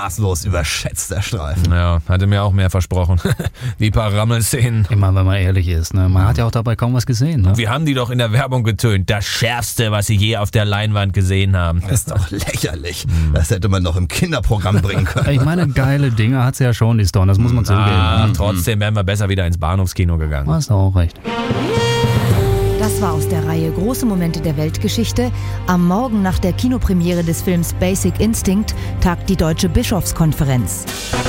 maßlos überschätzter Streifen. Ja, hatte mir auch mehr versprochen. Die paar Rammelszenen. Ich meine, wenn man ehrlich ist, ne? Man hat ja auch dabei kaum was gesehen. Ne? Wir haben die doch in der Werbung getönt. Das Schärfste, was sie je auf der Leinwand gesehen haben. Das ist doch lächerlich. Das hätte man doch im Kinderprogramm bringen können. Ich meine, geile Dinge hat sie ja schon, die Stone, das muss man zugeben. Trotzdem wären wir besser wieder ins Bahnhofskino gegangen. Hast du auch recht. Das war aus der Reihe Große Momente der Weltgeschichte. Am Morgen nach der Kinopremiere des Films Basic Instinct tagt die Deutsche Bischofskonferenz.